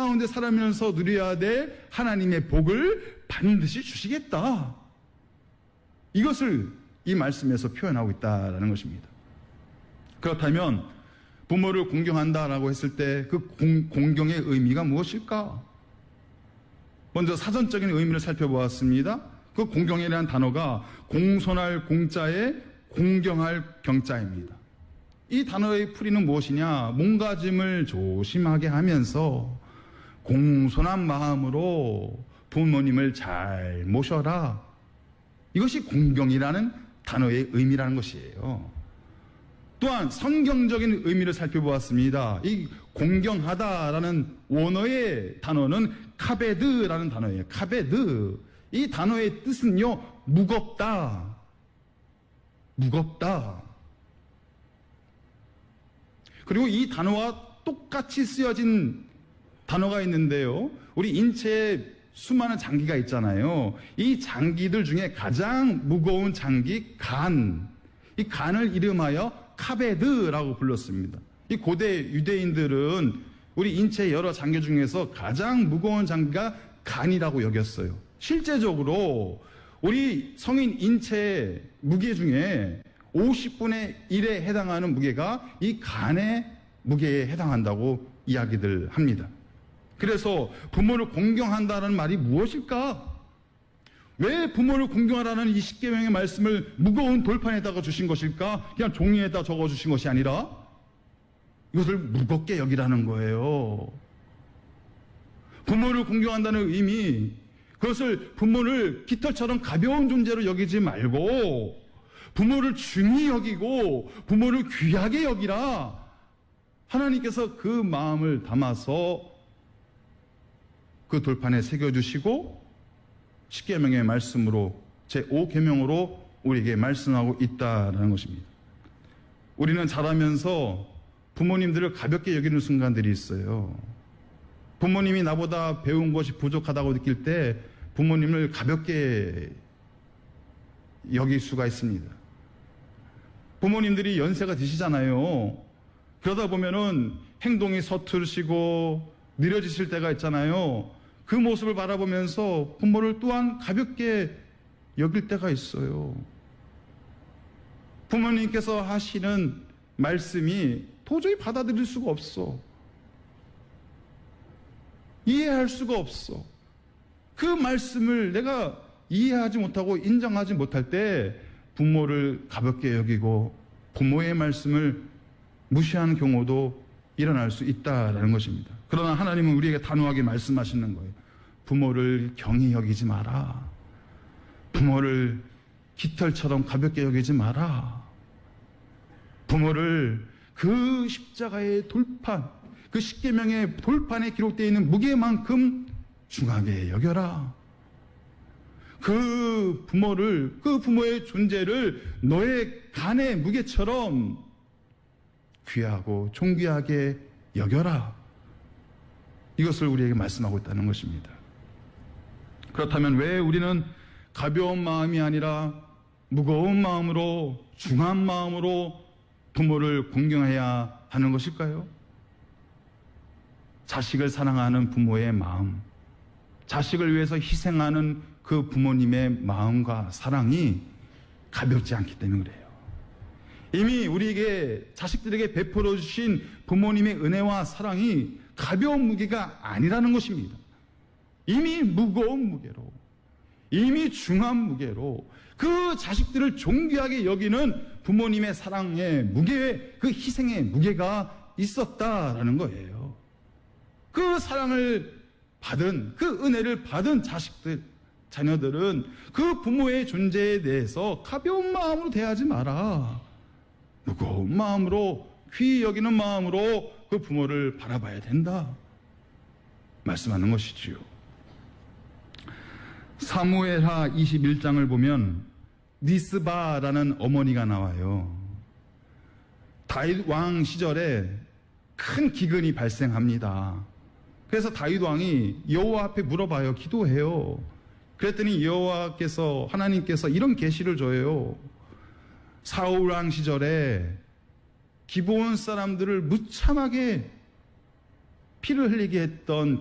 가운데 살아면서 누려야 될 하나님의 복을 반드시 주시겠다. 이것을 이 말씀에서 표현하고 있다는 것입니다. 그렇다면 부모를 공경한다라고 했을 때 그 공경의 의미가 무엇일까? 먼저 사전적인 의미를 살펴보았습니다. 그 공경이라는 단어가 공손할 공자에 공경할 경자입니다. 이 단어의 풀이는 무엇이냐? 몸가짐을 조심하게 하면서 공손한 마음으로 부모님을 잘 모셔라. 이것이 공경이라는 단어의 의미라는 것이에요. 또한 성경적인 의미를 살펴보았습니다. 이 공경하다라는 원어의 단어는 카베드라는 단어예요. 카베드. 이 단어의 뜻은요, 무겁다. 무겁다. 그리고 이 단어와 똑같이 쓰여진 단어가 있는데요. 우리 인체에 수많은 장기가 있잖아요. 이 장기들 중에 가장 무거운 장기, 간. 이 간을 이름하여 카베드라고 불렀습니다. 이 고대 유대인들은 우리 인체의 여러 장기 중에서 가장 무거운 장기가 간이라고 여겼어요. 실제적으로 우리 성인 인체의 무게 중에 50분의 1에 해당하는 무게가 이 간의 무게에 해당한다고 이야기들 합니다. 그래서 부모를 공경한다는 말이 무엇일까? 왜 부모를 공경하라는 이 십계명의 말씀을 무거운 돌판에다가 주신 것일까? 그냥 종이에다 적어주신 것이 아니라 이것을 무겁게 여기라는 거예요. 부모를 공경한다는 의미, 그것을 부모를 깃털처럼 가벼운 존재로 여기지 말고 부모를 중히 여기고 부모를 귀하게 여기라. 하나님께서 그 마음을 담아서 그 돌판에 새겨주시고 십계명의 말씀으로 제5계명으로 우리에게 말씀하고 있다는 것입니다. 우리는 자라면서 부모님들을 가볍게 여기는 순간들이 있어요. 부모님이 나보다 배운 것이 부족하다고 느낄 때 부모님을 가볍게 여길 수가 있습니다. 부모님들이 연세가 드시잖아요. 그러다 보면은 행동이 서투르시고 느려지실 때가 있잖아요. 그 모습을 바라보면서 부모를 또한 가볍게 여길 때가 있어요. 부모님께서 하시는 말씀이 도저히 받아들일 수가 없어. 이해할 수가 없어. 그 말씀을 내가 이해하지 못하고 인정하지 못할 때 부모를 가볍게 여기고 부모의 말씀을 무시하는 경우도 일어날 수 있다는 것입니다. 그러나 하나님은 우리에게 단호하게 말씀하시는 거예요. 부모를 경히 여기지 마라. 부모를 깃털처럼 가볍게 여기지 마라. 부모를 그 십자가의 돌판, 그 십계명의 돌판에 기록되어 있는 무게만큼 중하게 여겨라. 그 부모를, 그 부모의 존재를 너의 간의 무게처럼 귀하고 존귀하게 여겨라. 이것을 우리에게 말씀하고 있다는 것입니다. 그렇다면 왜 우리는 가벼운 마음이 아니라 무거운 마음으로, 중한 마음으로 부모를 공경해야 하는 것일까요? 자식을 사랑하는 부모의 마음, 자식을 위해서 희생하는 그 부모님의 마음과 사랑이 가볍지 않기 때문에 그래요. 이미 우리에게 자식들에게 베풀어 주신 부모님의 은혜와 사랑이 가벼운 무게가 아니라는 것입니다. 이미 무거운 무게로, 이미 중한 무게로 그 자식들을 존귀하게 여기는 부모님의 사랑의 무게, 그 희생의 무게가 있었다라는 거예요. 그 사랑을 받은, 그 은혜를 받은 자식들, 자녀들은 그 부모의 존재에 대해서 가벼운 마음으로 대하지 마라. 무거운 마음으로, 귀히 여기는 마음으로 그 부모를 바라봐야 된다. 말씀하는 것이지요. 사무엘하 21장을 보면 니스바라는 어머니가 나와요. 다윗 왕 시절에 큰 기근이 발생합니다. 그래서 다윗 왕이 여호와 앞에 물어봐요. 기도해요. 그랬더니 여호와께서, 하나님께서 이런 계시를 줘요. 사울 왕 시절에 기브온 사람들을 무참하게 피를 흘리게 했던